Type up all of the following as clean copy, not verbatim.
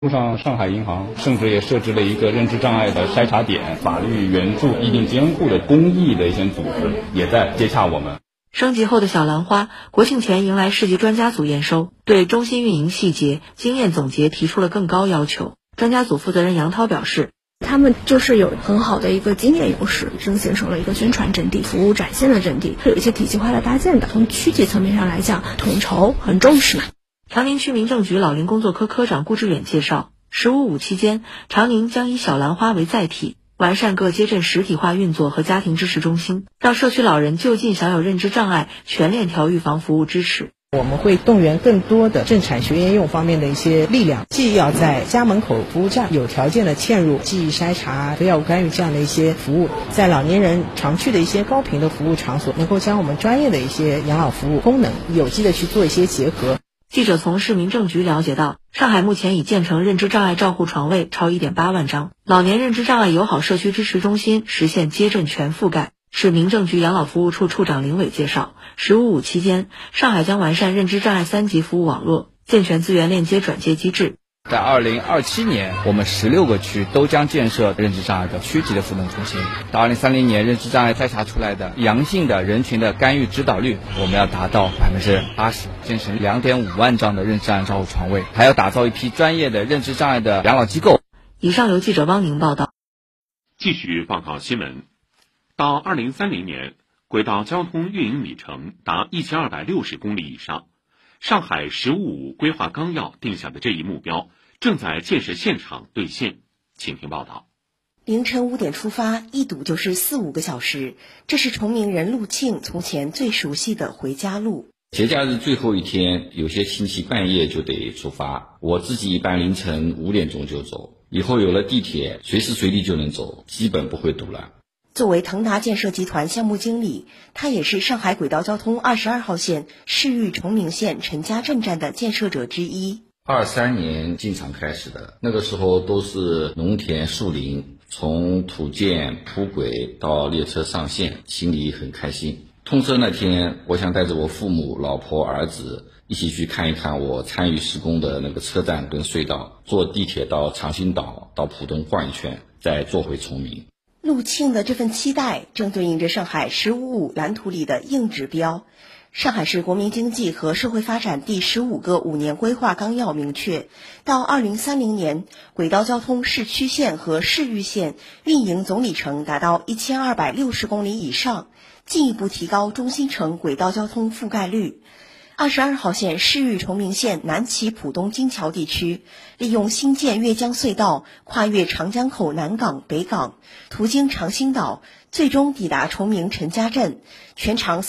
上上海银行甚至也设置了一个认知障碍的筛查点，法律援助、意定监护的公益的一些组织也在接洽我们。 升级后的小兰花，国庆前迎来市级专家组验收，对中心运营细节、经验总结提出了更高要求。专家组负责人杨涛表示， 他们就是有很好的一个经验优势，形成了一个宣传阵地、服务展现的阵地，是有一些体系化的搭建的。从区级层面上来讲，统筹很重视嘛。 长宁区民政局老龄工作科科长顾志远介绍，“15+5”期间，长宁将以小兰花为载体，完善各街镇实体化运作和家庭支持中心，让社区老人就近享有认知障碍全链条预防服务支持。 我们会动员更多的政产学研用方面的一些力量，既要在家门口服务站有条件的嵌入记忆筛查、非药物干预这样的一些服务，在老年人常去的一些高频的服务场所，能够将我们专业的一些养老服务功能有机的去做一些结合。 记者从市民政局了解到，上海目前已建成认知障碍照护床位超1.8万张，老年认知障碍友好社区支持中心实现街镇全覆盖。市民政局养老服务处处长林伟介绍，“15+5”期间，上海将完善认知障碍3级服务网络，健全资源链接转介机制。 在2027年，我们16个区都将建设认知障碍的区级的服务中心。到2030年，认知障碍筛查出来的阳性的人群的干预指导率，我们要达到80%，建成2.5万张的认知障碍照护床位，还要打造一批专业的认知障碍的养老机构。 以上由记者汪宁报道。 继续报告新闻。到2030年，轨道交通运营里程达1260公里以上。上海“15+5”规划纲要定下的这一目标正在建设现场兑现。请听报道。 凌晨5点出发，一堵就是4-5个小时，这是崇明人陆庆从前最熟悉的回家路。 节假日最后一天，有些亲戚半夜就得出发，我自己一般凌晨5点钟就走。以后有了地铁，随时随地就能走，基本不会堵了。 作为腾达建设集团项目经理，他也是上海轨道交通22号线市域崇明县陈家镇站的建设者之一。 23年进场开始的，那个时候都是农田树林，从土建铺轨到列车上线，心里很开心。通车那天，我想带着我父母、老婆、儿子一起去看一看我参与施工的那个车站跟隧道，坐地铁到长兴岛，到浦东逛一圈，再坐回崇明。 陆庆的这份期待正对应着上海“15+5”蓝图里的硬指标。上海市国民经济和社会发展第15个5年规划纲要明确，到2030年，轨道交通市区线和市域线运营总里程达到1260公里以上，进一步提高中心城轨道交通覆盖率。22号线市域崇明县南起浦东金桥地区，利用新建越江隧道跨越长江口南港、北港，途经长兴岛，最终抵达崇明陈家镇，全长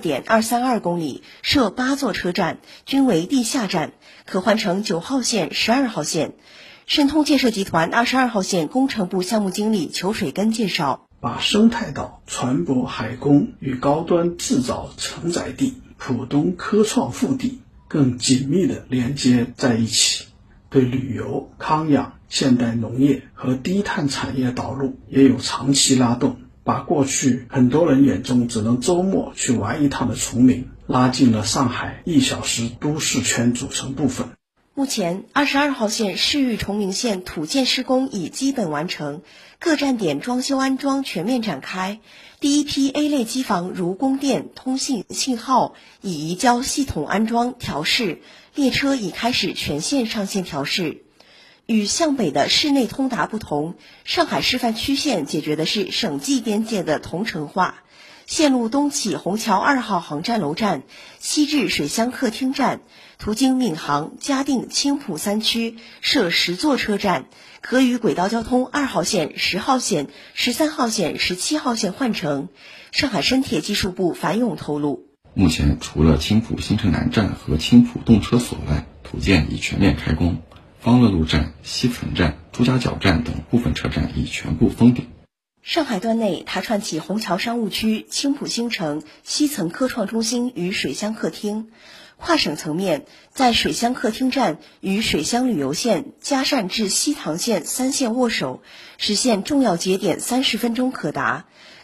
42.232公里，设8座车站，均为地下站，可换乘9号线、12号线。申通建设集团22号线工程部项目经理裘水根介绍， 把生态岛、船舶海工与高端制造承载地浦东科创腹地更紧密地连接在一起，对旅游、康养、现代农业和低碳产业导入也有长期拉动，把过去很多人眼中只能周末去玩一趟的崇明拉进了上海1小时都市圈组成部分。 目前22号线市域崇明线土建施工已基本完成，各站点装修安装全面展开，第一批 A 类机房如供电、通信、信号已移交系统安装调试，列车已开始全线上线调试。与向北的市内通达不同，上海示范区线解决的是省际边界的同城化。线路东起虹桥2号航站楼站，西至水乡客厅站，途经闵行、嘉定、青浦3区，设10座车站，可与轨道交通2号线、10号线、13号线、17号线换乘。上海深铁技术部樊勇透露， 目前除了青浦新城南站和青浦动车所外，土建已全面开工，方乐路站、西岑站、朱家角站等部分车站已全部封顶。 上海段内，它串起虹桥商务区、青浦新城、西岑科创中心与水乡客厅。跨省层面，在水乡客厅站与水乡旅游线、嘉善至西塘线3线握手，实现重要节点30分钟可达。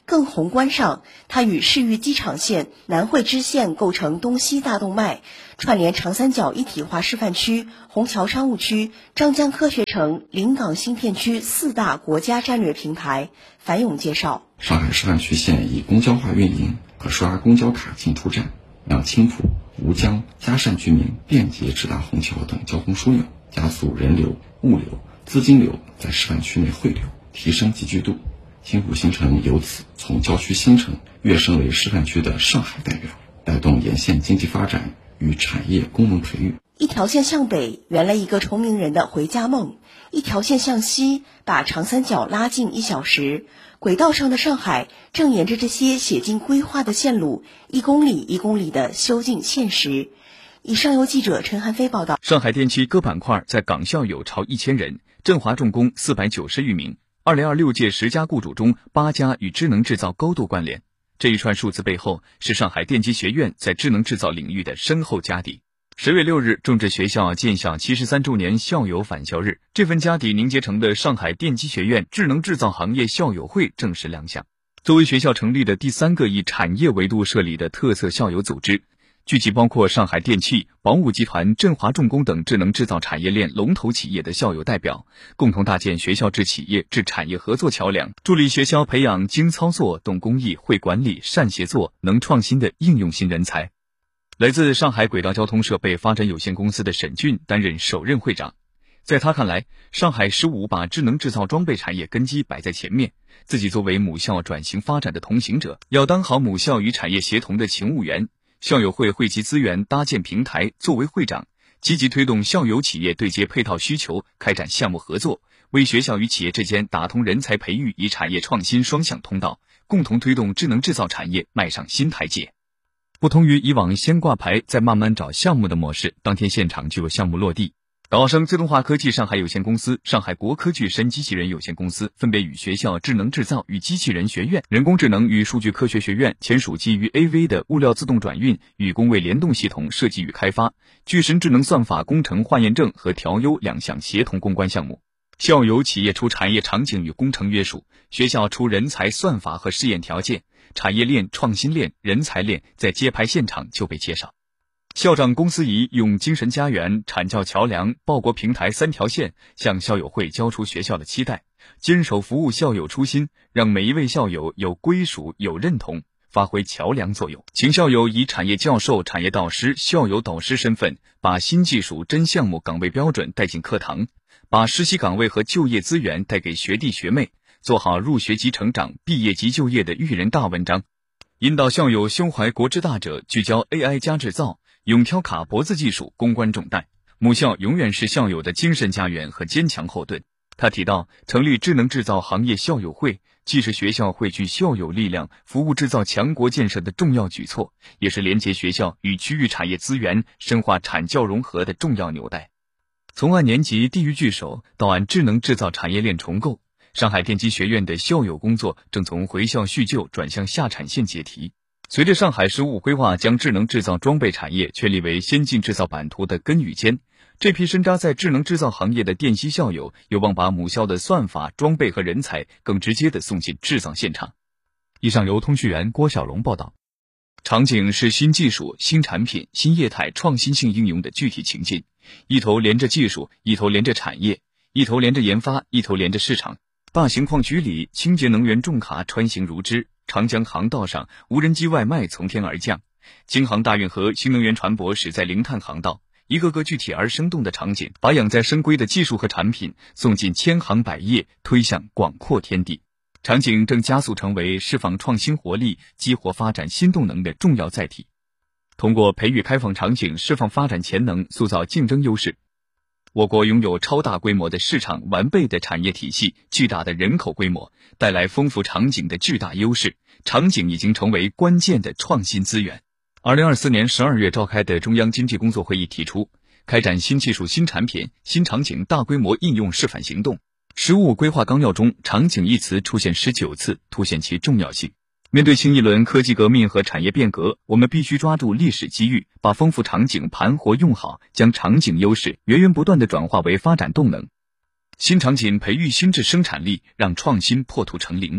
更宏观上，它与市域机场线、南汇支线构成东西大动脉，串联长三角一体化示范区、虹桥商务区、张江科学城、临港新片区4大国家战略平台。樊勇介绍， 上海示范区线以公交化运营，可刷公交卡进出站，让青浦、吴江、嘉善居民便捷直达虹桥等交通枢纽，加速人流、物流、资金流在示范区内汇流，提升集聚度。青浦新城由此从郊区新城跃升为示范区的上海代表，带动沿线经济发展与产业功能培育。 一条线向北圆了一个崇明人的回家梦，一条线向西把长三角拉近1小时。轨道上的上海正沿着这些写进规划的线路，1公里1公里的修进现实。以上由记者陈汉飞报道。 上海电气各板块在港校友超1000人，振华重工490余名。2026届10家雇主中8家与智能制造高度关联。这一串数字背后是上海电机学院在智能制造领域的深厚家底。10月6日，正值学校建校73周年校友返校日，这份家底凝结成的上海电机学院智能制造行业校友会正式亮相。作为学校成立的第3个以产业维度设立的特色校友组织，聚集包括上海电气、宝武集团、振华重工等智能制造产业链龙头企业的校友代表，共同搭建学校至企业至产业合作桥梁，助力学校培养精操作、懂工艺、会管理、善协作、能创新的应用型人才。来自上海轨道交通设备发展有限公司的沈俊担任首任会长。在他看来，上海15把智能制造装备产业根基摆在前面，自己作为母校转型发展的同行者，要当好母校与产业协同的勤务员。校友会汇集资源搭建平台，作为会长，积极推动校友企业对接配套需求，开展项目合作，为学校与企业之间打通人才培育与产业创新双向通道，共同推动智能制造产业迈上新台阶。不同于以往先挂牌再慢慢找项目的模式，当天现场就有项目落地。岛生自动化科技上海有限公司、上海国科具深机器人有限公司分别与学校智能制造与机器人学院、人工智能与数据科学学院签署基于 AV 的物料自动转运与工位联动系统设计与开发、具身智能算法工程化验证和调优2项协同攻关项目。校友企业出产业场景与工程约束，学校出人才算法和试验条件，产业链、创新链、人才链在揭牌现场就被介绍。校长龚思怡用精神家园、产教桥梁、报国平台3条线向校友会交出学校的期待，坚守服务校友初心，让每一位校友有归属、有认同，发挥桥梁作用。请校友以产业教授、产业导师、校友导师身份，把新技术、真项目岗位标准带进课堂，把实习岗位和就业资源带给学弟学妹，做好入学即成长、毕业即就业的育人大文章。引导校友胸怀国之大者，聚焦 AI 加制造，勇挑卡脖子技术，攻关重担。母校永远是校友的精神家园和坚强后盾。他提到，成立智能制造行业校友会，既是学校汇聚校友力量、服务制造强国建设的重要举措，也是连接学校与区域产业资源、深化产教融合的重要纽带。从按年级地域聚首到按智能制造产业链重构，上海电机学院的校友工作正从回校叙旧转向下产线解题。随着上海15规划将智能制造装备产业确立为先进制造版图的根与尖，这批深扎在智能制造行业的电机校友有望把母校的算法、装备和人才更直接地送进制造现场。以上由通讯员郭小龙报道。场景是新技术、新产品、新业态创新性应用的具体情境，一头连着技术，一头连着产业，一头连着研发，一头连着市场。大型矿区里，清洁能源重卡穿行如织，长江航道上，无人机外卖从天而降，京杭大运河新能源船舶驶在零碳航道，一个个具体而生动的场景，把养在深闺的技术和产品送进千行百业，推向广阔天地。场景正加速成为释放创新活力、激活发展新动能的重要载体。通过培育开放场景，释放发展潜能，塑造竞争优势。我国拥有超大规模的市场、完备的产业体系、巨大的人口规模，带来丰富场景的巨大优势。场景已经成为关键的创新资源。2024年12月召开的中央经济工作会议提出，开展新技术、新产品、新场景大规模应用示范行动。15规划纲要中，场景一词出现19次，凸显其重要性。面对新一轮科技革命和产业变革，我们必须抓住历史机遇，把丰富场景盘活用好，将场景优势源源不断地转化为发展动能。新场景培育新质生产力，让创新破土成林。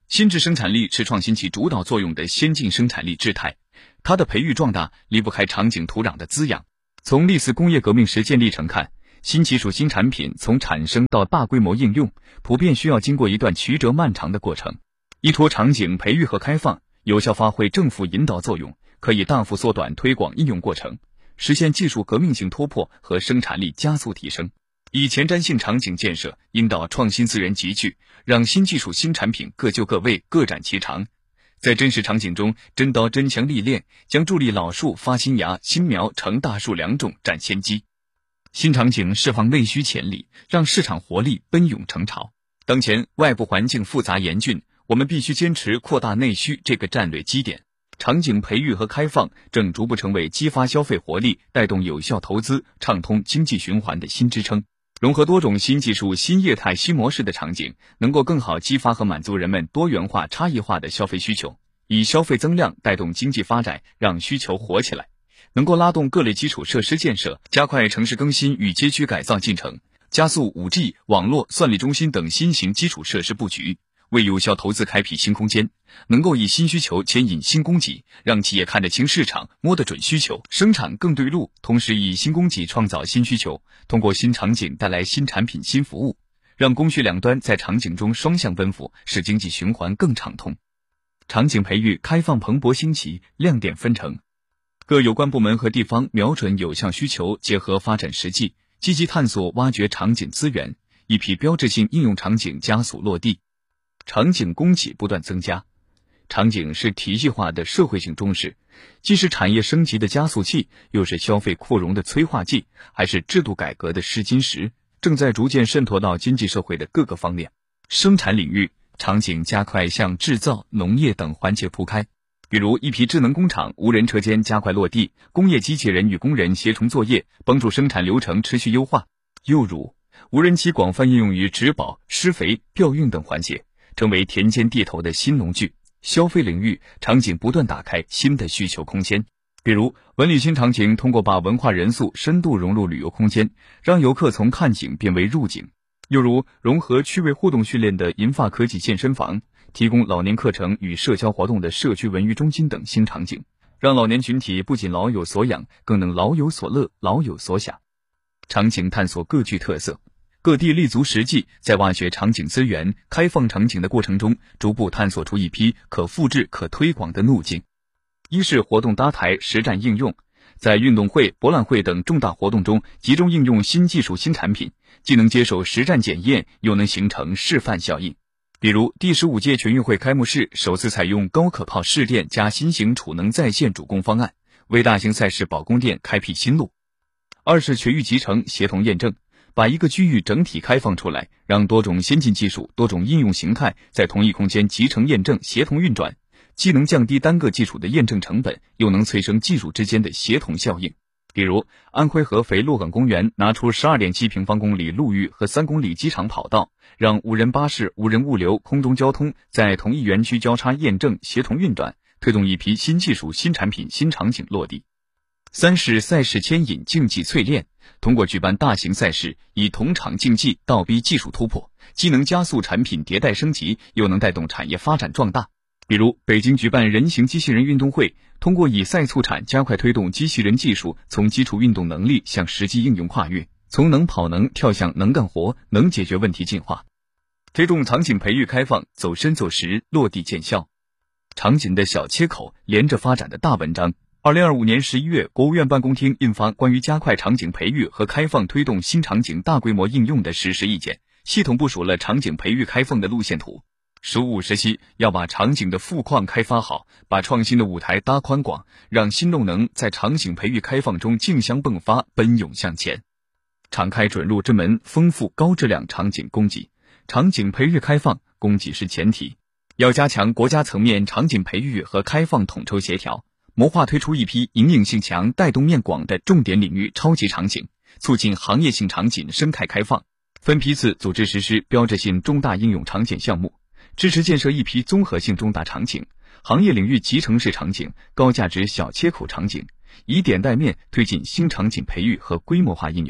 新质生产力是创新起主导作用的先进生产力质态，它的培育壮大离不开场景土壤的滋养。从历次工业革命实践历程看，新技术新产品从产生到大规模应用，普遍需要经过一段曲折漫长的过程。依托场景培育和开放，有效发挥政府引导作用，可以大幅缩短推广应用过程，实现技术革命性突破和生产力加速提升。以前瞻性场景建设引导创新资源集聚，让新技术新产品各就各位，各展其长。在真实场景中真刀真枪历练，将助力老树发新芽，新苗成大树两种占先机。新场景释放内需潜力，让市场活力奔涌成潮。当前外部环境复杂严峻，我们必须坚持扩大内需这个战略基点。场景培育和开放正逐步成为激发消费活力、带动有效投资、畅通经济循环的新支撑。融合多种新技术、新业态、新模式的场景，能够更好激发和满足人们多元化、差异化的消费需求，以消费增量带动经济发展，让需求活起来。能够拉动各类基础设施建设，加快城市更新与街区改造进程，加速 5G、网络、算力中心等新型基础设施布局，为有效投资开辟新空间，能够以新需求牵引新供给，让企业看得清市场，摸得准需求，生产更对路，同时以新供给创造新需求，通过新场景带来新产品、新服务，让供需两端在场景中双向奔赴，使经济循环更畅通。场景培育开放蓬勃兴起，亮点纷呈。各有关部门和地方瞄准有效需求，结合发展实际，积极探索挖掘场景资源，一批标志性应用场景加速落地。场景供给不断增加，场景是体系化的社会性中势，既是产业升级的加速器，又是消费扩容的催化剂，还是制度改革的试金石，正在逐渐渗透到经济社会的各个方面。生产领域，场景加快向制造、农业等环节铺开，比如一批智能工厂、无人车间加快落地，工业机器人与工人协同作业，帮助生产流程持续优化。又如无人机广泛应用于植保、施肥、调运等环节，成为田间地头的新农具。消费领域，场景不断打开新的需求空间，比如文旅新场景通过把文化元素深度融入旅游空间，让游客从看景变为入景。又如融合趣味互动训练的银发科技健身房，提供老年课程与社交活动的社区文娱中心等新场景，让老年群体不仅老有所养，更能老有所乐，老有所享。场景探索各具特色，各地立足实际，在挖掘场景资源、开放场景的过程中，逐步探索出一批可复制、可推广的路径。一是活动搭台、实战应用，在运动会、博览会等重大活动中集中应用新技术、新产品，既能接受实战检验，又能形成示范效应。比如第15届全运会开幕式首次采用高可靠试电加新型储能在线主供方案，为大型赛事保供电开辟新路。二是全域集成、协同验证，把一个区域整体开放出来，让多种先进技术、多种应用形态在同一空间集成验证、协同运转，既能降低单个技术的验证成本，又能催生技术之间的协同效应。比如安徽合肥洛岗公园拿出 12.7 平方公里陆域和3公里机场跑道，让无人巴士、无人物流、空中交通在同一园区交叉验证、协同运转，推动一批新技术、新产品、新场景落地。三是赛事牵引、竞技淬炼，通过举办大型赛事，以同场竞技倒逼技术突破，既能加速产品迭代升级，又能带动产业发展壮大。比如北京举办人形机器人运动会，通过以赛促产，加快推动机器人技术从基础运动能力向实际应用跨越，从能跑能跳向能干活、能解决问题进化。推动场景培育开放，走深走实，落地见效。场景的小切口连着发展的大文章。2025年11月，国务院办公厅印发关于加快场景培育和开放推动新场景大规模应用的实施意见，系统部署了场景培育开放的路线图。15、16期要把场景的富矿开发好，把创新的舞台搭宽广，让新动能在场景培育开放中竞相迸发，奔涌向前。敞开准入之门，丰富高质量场景供给。场景培育开放，供给是前提。要加强国家层面场景培育和开放统筹协调，谋划推出一批引领性强、带动面广的重点领域超级场景，促进行业性场景生态开放，分批次组织实施标志性重大应用场景项目，支持建设一批综合性重大场景、行业领域集成式场景、高价值小切口场景，以点带面推进新场景培育和规模化应用。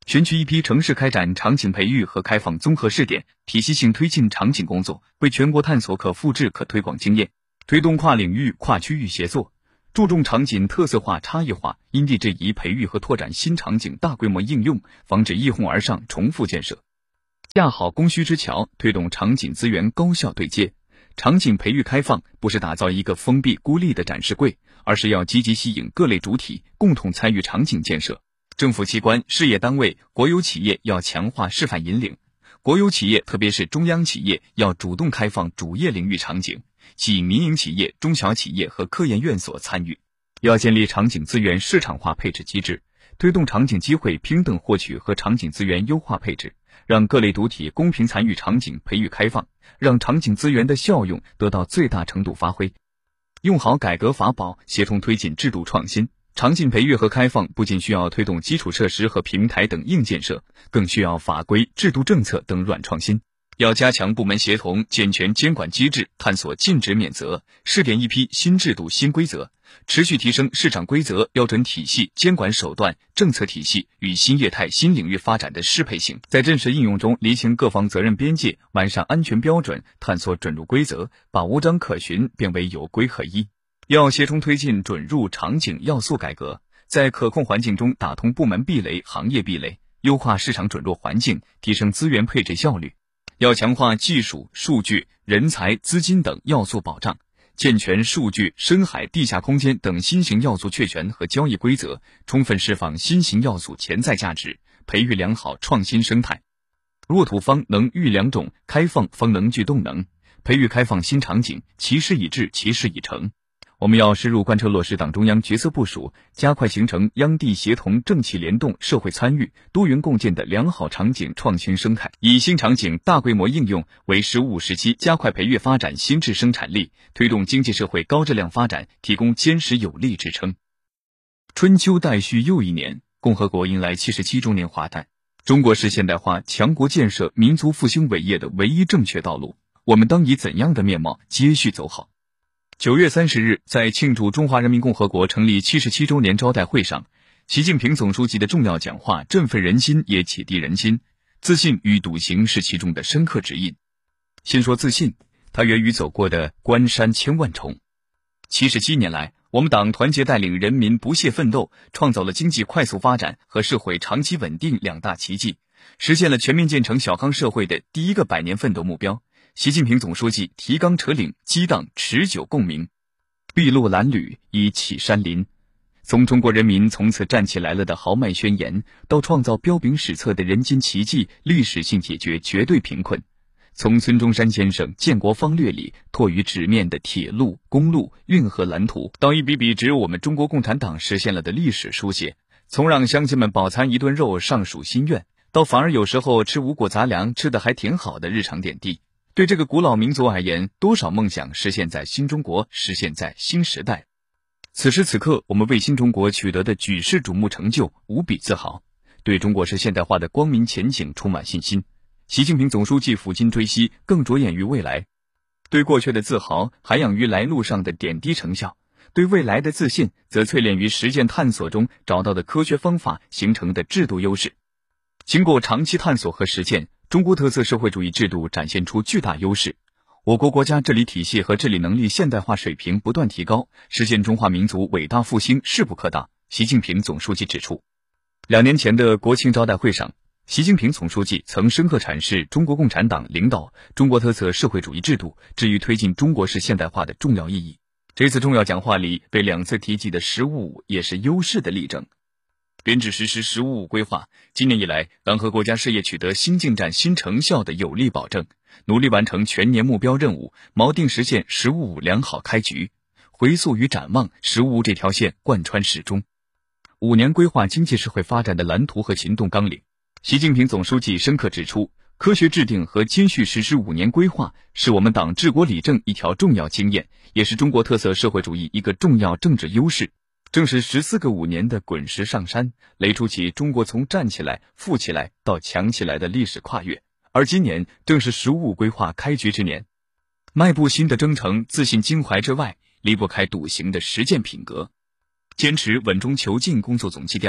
选取一批城市开展场景培育和开放综合试点，体系性推进场景工作，为全国探索可复制可推广经验，推动跨领域跨区域协作，注重场景特色化差异化，因地制宜培育和拓展新场景大规模应用，防止一哄而上重复建设，架好供需之桥，推动场景资源高效对接。场景培育开放不是打造一个封闭孤立的展示柜，而是要积极吸引各类主体共同参与场景建设。政府机关、事业单位、国有企业要强化示范引领，国有企业特别是中央企业要主动开放主业领域场景，吸引民营企业、中小企业和科研院所参与。要建立场景资源市场化配置机制，推动场景机会平等获取和场景资源优化配置，让各类主体公平参与场景培育开放，让场景资源的效用得到最大程度发挥。用好改革法宝，协同推进制度创新。场景培育和开放不仅需要推动基础设施和平台等硬建设，更需要法规、制度政策等软创新。要加强部门协同，健全监管机制，探索禁止免责，试点一批新制度新规则，持续提升市场规则、标准体系、监管手段、政策体系与新业态新领域发展的适配性，在正式应用中厘清各方责任边界，完善安全标准，探索准入规则，把无章可循变为有规可依。要协同推进准入场景要素改革，在可控环境中打通部门壁垒、行业壁垒，优化市场准入环境，提升资源配置效率。要强化技术、数据、人才、资金等要素保障，健全数据、深海、地下空间等新型要素确权和交易规则，充分释放新型要素潜在价值，培育良好创新生态。沃土方能育良种，开放方能聚动能，培育开放新场景，其事已至，其事已成。我们要深入贯彻落实党中央决策部署，加快形成央地协同、政企联动、社会参与、多元共建的良好场景创新生态，以新场景大规模应用为“15时期”加快培育发展新质生产力，推动经济社会高质量发展提供坚实有力支撑。春秋待续又一年，共和国迎来77周年华诞，中国式现代化强国建设、民族复兴伟业的唯一正确道路，我们当以怎样的面貌接续走好？9月30日，在庆祝中华人民共和国成立77周年招待会上，习近平总书记的重要讲话振奋人心，也启迪人心。自信与笃行是其中的深刻指引。先说自信，它源于走过的关山千万重。77年来，我们党团结带领人民不懈奋斗，创造了经济快速发展和社会长期稳定两大奇迹，实现了全面建成小康社会的第一个100年奋斗目标。习近平总书记提纲挈领，激荡持久共鸣，筚路蓝缕，以启山林。从中国人民从此站起来了的豪迈宣言，到创造彪炳史册的人间奇迹，历史性解决绝对贫困；从孙中山先生建国方略里拓于纸面的铁路、公路、运河蓝图，到一笔笔只有我们中国共产党实现了的历史书写；从让乡亲们饱餐一顿肉尚属心愿，到反而有时候吃五谷杂粮吃得还挺好的日常点滴。对这个古老民族而言，多少梦想实现在新中国，实现在新时代。此时此刻，我们为新中国取得的举世瞩目成就无比自豪，对中国式现代化的光明前景充满信心。习近平总书记抚今追昔，更着眼于未来。对过去的自豪，涵养于来路上的点滴成效；对未来的自信，则淬炼于实践探索中找到的科学方法形成的制度优势。经过长期探索和实践，中国特色社会主义制度展现出巨大优势，我国国家治理体系和治理能力现代化水平不断提高，实现中华民族伟大复兴势不可挡。习近平总书记指出，2年前的国庆招待会上，习近平总书记曾深刻阐释中国共产党领导中国特色社会主义制度至于推进中国式现代化的重要意义。这次重要讲话里被2次提及的“15+5”也是优势的例证。编制实施“15+5”规划，今年以来，党和国家事业取得新进展、新成效的有力保证，努力完成全年目标任务，锚定实现“15+5”良好开局。回溯与展望，“15+5”这条线贯穿始终。5年规划经济社会发展的蓝图和行动纲领，习近平总书记深刻指出，科学制定和接续实施5年规划，是我们党治国理政一条重要经验，也是中国特色社会主义一个重要政治优势。正是14个5年的滚石上山，垒出起中国从站起来、富起来到强起来的历史跨越。而今年正是“15+5”规划开局之年，迈步新的征程，自信襟怀之外，离不开笃行的实践品格。坚持稳中求进工作总基调，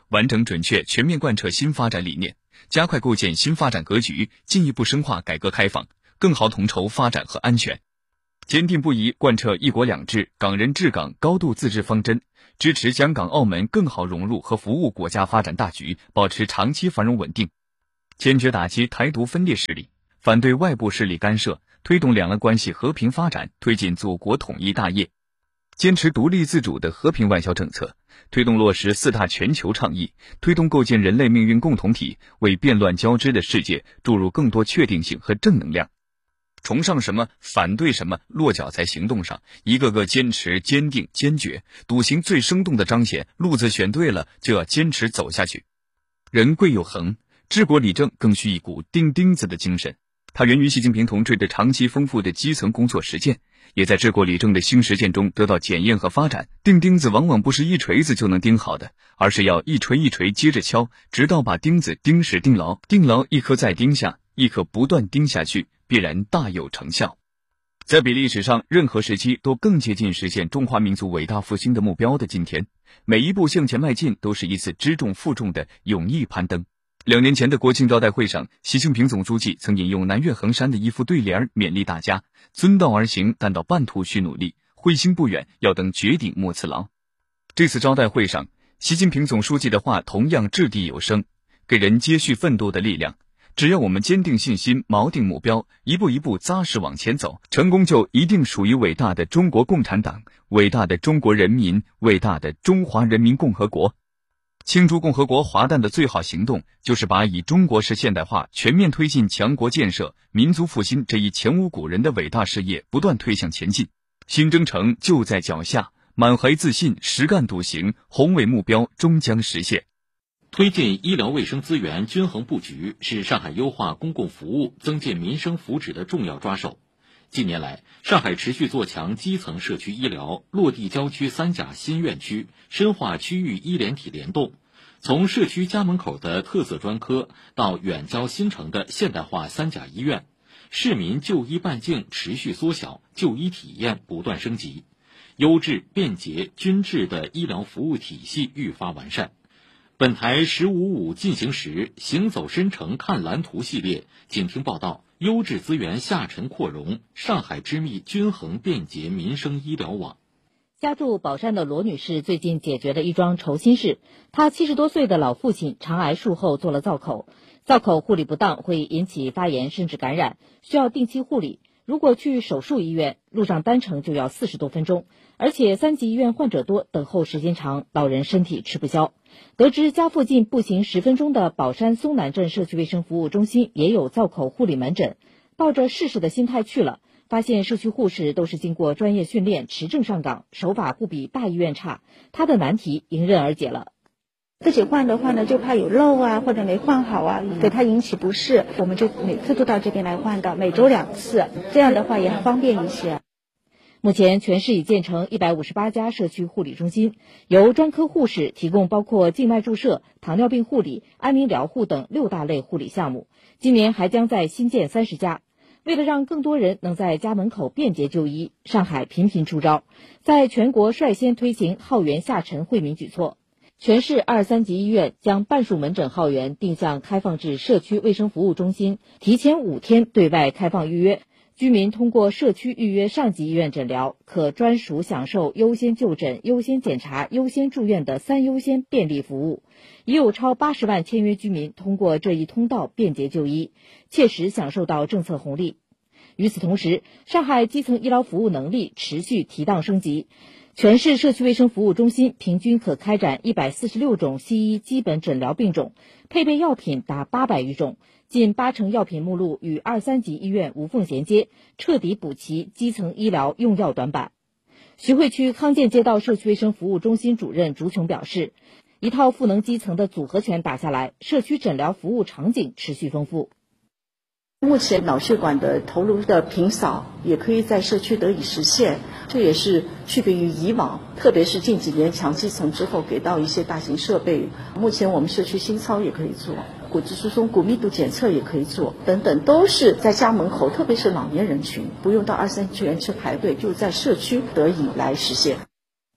完整准确全面贯彻新发展理念，加快构建新发展格局，进一步深化改革开放，更好统筹发展和安全。坚定不移贯彻一国两制、港人治港高度自治方针，支持香港、澳门更好融入和服务国家发展大局，保持长期繁荣稳定。坚决打击台独分裂势力，反对外部势力干涉，推动两岸关系和平发展，推进祖国统一大业。坚持独立自主的和平外交政策，推动落实4大全球倡议，推动构建人类命运共同体，为变乱交织的世界注入更多确定性和正能量。崇尚什么，反对什么，落脚在行动上，一个个坚持、坚定、坚决，笃行最生动的彰显，路子选对了，就要坚持走下去。人贵有恒，治国理政更需一股钉钉子的精神。它源于习近平同志的长期丰富的基层工作实践，也在治国理政的新实践中得到检验和发展。钉钉子往往不是一锤子就能钉好的，而是要一锤一锤接着敲，直到把钉子钉实钉牢，钉牢一颗再钉下，一颗不断钉下去，必然大有成效。在比历史上任何时期都更接近实现中华民族伟大复兴的目标的今天，每一步向前迈进都是一次知重负重的勇毅攀登。2年前的国庆招待会上，习近平总书记曾引用南岳衡山的一副对联，勉励大家遵道而行，但到半途需努力，会行不远，要登绝顶莫辞劳。这次招待会上，习近平总书记的话同样掷地有声，给人接续奋斗的力量。只要我们坚定信心，锚定目标，一步一步扎实往前走，成功就一定属于伟大的中国共产党，伟大的中国人民，伟大的中华人民共和国。庆祝共和国华诞的最好行动，就是把以中国式现代化全面推进强国建设、民族复兴这一前无古人的伟大事业不断推向前进。新征程就在脚下，满怀自信，实干笃行，宏伟目标终将实现。 推进医疗卫生资源均衡布局是上海优化公共服务、增进民生福祉的重要抓手。近年来，上海持续做强基层社区医疗，落地郊区3甲新院区，深化区域医联体联动。从社区家门口的特色专科到远郊新城的现代化3甲医院，市民就医半径持续缩小，就医体验不断升级，优质、便捷、均质的医疗服务体系愈发完善。本台15.5进行时行走深城看蓝图系列，请听报道：优质资源下沉扩容，上海织密均衡便捷民生医疗网。 家住宝山的罗女士最近解决了一桩愁心事。她70多岁的老父亲肠癌术后做了造口，造口护理不当会引起发炎甚至感染，需要定期护理。如果去手术医院，路上单程就要40多分钟，而且3级医院患者多，等候时间长，老人身体吃不消。得知家附近步行10分钟的宝山松南镇社区卫生服务中心也有造口护理门诊，抱着试试的心态去了，发现社区护士都是经过专业训练，持证上岗，手法不比大医院差，他的难题迎刃而解了。 自己换的话呢，就怕有漏啊，或者没换好啊，给他引起不适，我们就每次都到这边来换的，每周2次，这样的话也方便一些。 目前全市已建成158家社区护理中心，由专科护士提供包括静脉注射、糖尿病护理、安宁疗护等6大类护理项目，今年还将在新建30家。为了让更多人能在家门口便捷就医，上海频频出招，在全国率先推行号源下沉惠民举措。全市2、3级医院将半数门诊号源定向开放至社区卫生服务中心，提前5天对外开放预约。居民通过社区预约上级医院诊疗，可专属享受优先就诊、优先检查、优先住院的3优先便利服务。已有超80万签约居民通过这一通道便捷就医，切实享受到政策红利。与此同时，上海基层医疗服务能力持续提档升级。全市社区卫生服务中心平均可开展146种西医基本诊疗病种，配备药品达800余种，近80%药品目录与2、3级医院无缝衔接，彻底补齐基层医疗用药短板。徐汇区康健街道社区卫生服务中心主任朱琼表示，一套赋能基层的组合拳打下来，社区诊疗服务场景持续丰富。 目前脑血管的头颅的平扫也可以在社区得以实现，这也是区别于以往，特别是近几年强基层之后给到一些大型设备。目前我们社区心操也可以做，骨质疏松、骨密度检测也可以做，等等，都是在家门口，特别是老年人群，不用到2、3级医院去排队，就在社区得以来实现。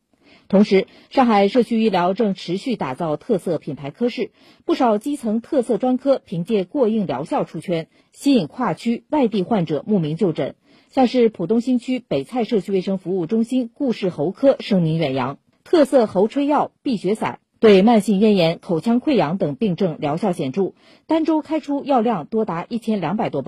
同时，上海社区医疗正持续打造特色品牌科室，不少基层特色专科凭借过硬疗效出圈，吸引跨区外地患者慕名就诊。像是浦东新区北蔡社区卫生服务中心顾氏喉科声名远扬，特色喉吹药、避血散对慢性咽炎、口腔溃疡等病症疗效显著，单周开出药量多达1200多包。